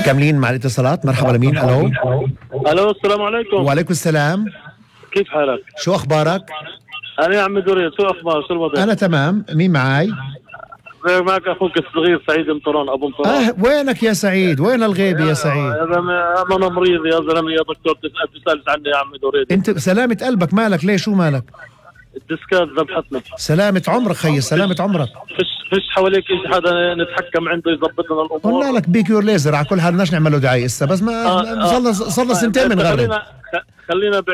كاملين مع الاتصالات. مرحبا لمين؟ الو. الو السلام عليكم. وعليكم السلام. كيف حالك؟ شو اخبارك؟ انا يا عمي دوريد، شو اخبار؟ شو الوضع؟ انا تمام. مين معاي؟ معك اخوك الصغير سعيد مطران ابو مطران. وينك يا سعيد؟ وين الغيبة يا سعيد؟ يا زلمه انا مريض يا زلمه يا دكتور، تسالش عني يا عمي دوريد. انت سلامة قلبك، مالك؟ ليه؟ شو مالك؟ الديسكات ذبحتنا. سلامة عمرك خيي، سلامة عمرك. فيش حواليك شيء حدا نتحكم عنده يظبط لنا الامور؟ قلنا لك بيكيور ليزر على كل حال، بدناش نعمل له دعاية هسه، بس ما صار لنا سنتين بنغرب. خلينا